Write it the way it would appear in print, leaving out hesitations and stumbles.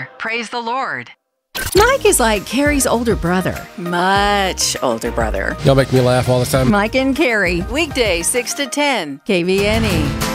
here. Praise the Lord. Mike is like Carrie's older brother. Much older brother. Y'all make me laugh all the time. Mike and Carrie. Weekday 6 to 10. KVNE.